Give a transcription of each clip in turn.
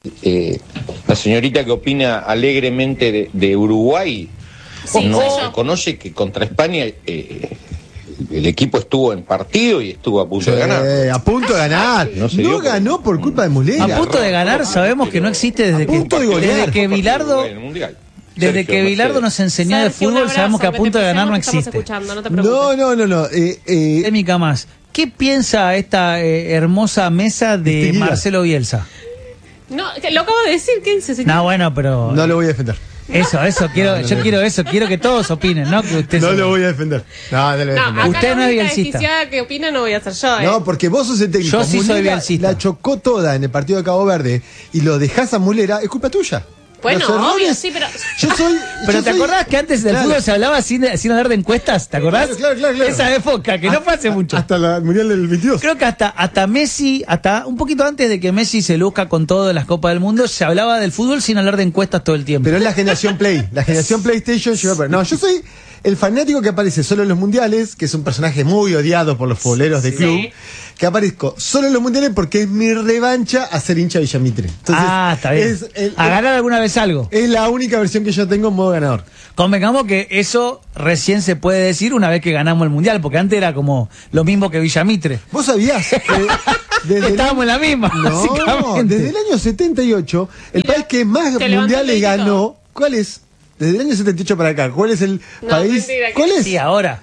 la señorita que opina alegremente de Uruguay, no reconoce que contra España el equipo estuvo en partido y estuvo a punto de ganar. A punto de ganar. No ganó por culpa de Muslera. A punto de ganar sabemos que no existe desde que Bilardo... Desde que Bilardo nos enseñó de fútbol, sabemos que a punto de ganar no existe. No. Técnica más. ¿Qué piensa esta hermosa mesa de Marcelo Bielsa? No, lo acabo de decir, ¿qué dice, señor? No, bueno, pero... No lo voy a defender. Quiero que todos opinen, ¿no? Que usted no lo voy a defender. No lo voy a defender. Usted no es bielcista. Que opina no voy a ser yo. No, porque vos sos el técnico. Yo sí soy bielcista. La chocó toda en el partido de Cabo Verde y lo dejás a Muslera, es culpa tuya. Bueno, obvio, sí, pero... Pero ¿te acordás que antes del fútbol se hablaba sin hablar de encuestas? ¿Te acordás? Claro. Esa época, que no fue hace mucho. Hasta el Mundial del 22. Creo que hasta Messi, hasta un poquito antes de que Messi se luzca con todo en las Copas del Mundo, se hablaba del fútbol sin hablar de encuestas todo el tiempo. Pero es la generación Play. La generación PlayStation lleva... No, yo soy el fanático que aparece solo en los mundiales, que es un personaje muy odiado por los futboleros del club, que aparezco solo en los mundiales porque es mi revancha a ser hincha de Villamitre. Entonces, está bien. ¿A ganar alguna vez algo? Es la única versión que yo tengo en modo ganador. Convengamos que eso recién se puede decir una vez que ganamos el mundial, porque antes era como lo mismo que Villamitre. ¿Vos sabías que estábamos en la misma? No, desde el año 78, el país que más mundiales ganó, ¿cuál es? Desde el año 78 para acá, ¿cuál es el país? Mentira, ¿Cuál es? Sí, ahora.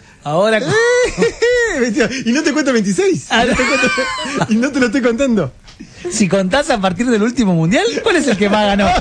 Y no te cuento 26. Y no te lo estoy contando. Si contás a partir del último mundial, ¿cuál es el que más ganó?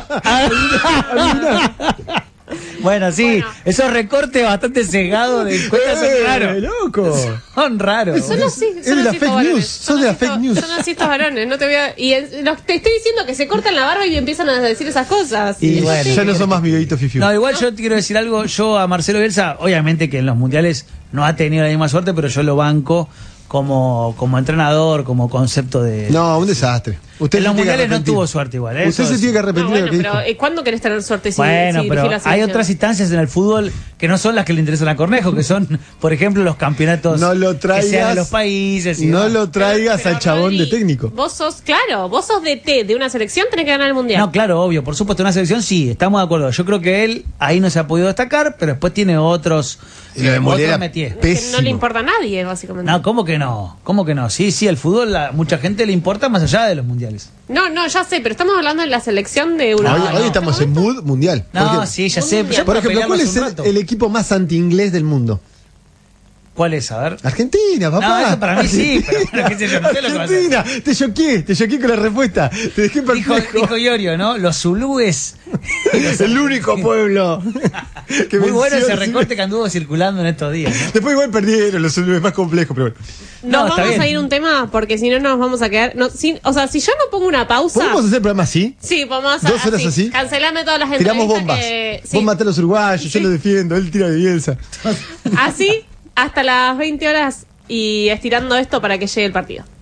Bueno, sí, esos recortes bastante sesgados de encuestas son raros. Loco. Son raros. Son así, Es de la fake news. Son de la fake news. Son así estos varones, no te voy a... te estoy diciendo que se cortan la barba y empiezan a decir esas cosas. Y bueno, ya no son más miguelitos fifi. No, igual yo te quiero decir algo. Yo a Marcelo Bielsa, obviamente que en los mundiales no ha tenido la misma suerte, pero yo lo banco como entrenador, como concepto de... No, un desastre. Usted en los mundiales no tuvo suerte igual. Usted se tiene que arrepentir de lo que pero dijo. ¿cuándo querés tener suerte si pero hay otras instancias en el fútbol que no son las que le interesan a Cornejo, que son, por ejemplo, los campeonatos que sean de los países. No lo traigas al chabón de técnico. Vos sos de una selección, tenés que ganar el mundial. No, claro, obvio, por supuesto, una selección sí, estamos de acuerdo. Yo creo que él ahí no se ha podido destacar, pero después tiene otros métiers. Que no le importa a nadie, básicamente. No, ¿cómo que no? Sí, el fútbol a mucha gente le importa más allá de los mundiales. No, ya sé, pero estamos hablando de la selección de Uruguay. Hoy estamos en mood mundial. No, sí, ya sé. Por ejemplo, ¿cuál es el equipo más anti-inglés del mundo? ¿Cuál es? A ver. Argentina, papá. No, eso para mí sí, pero bueno, qué sé yo, no sé lo que va a hacer. Argentina, te choqué con la respuesta. Te dejé perplejo. Dijo Iorio, ¿no? Los zulúes. El único pueblo. Muy bueno ese recorte que anduvo circulando en estos días, ¿no? Después igual perdieron los zulúes, más complejos, pero bueno. Nos vamos a ir un tema porque si no nos vamos a quedar. Si yo no pongo una pausa. ¿Podemos hacer el programa así? Sí, vamos a 2 horas así. Cancelame todas las entrevistas. Tiramos bombas. Vos matás a los uruguayos, yo los defiendo, él tira de Bielsa. Así hasta las 20 horas y estirando esto para que llegue el partido.